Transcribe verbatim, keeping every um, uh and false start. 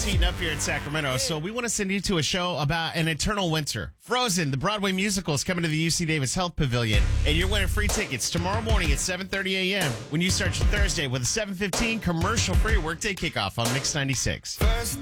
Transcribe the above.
weather's heating up here in Sacramento, so we want to send you to a show about an eternal winter. Frozen, the Broadway musical, is coming to the U C Davis Health Pavilion, and you're winning free tickets tomorrow morning at seven thirty a.m. when you start your Thursday with a seven fifteen commercial-free workday kickoff on Mix ninety-six. First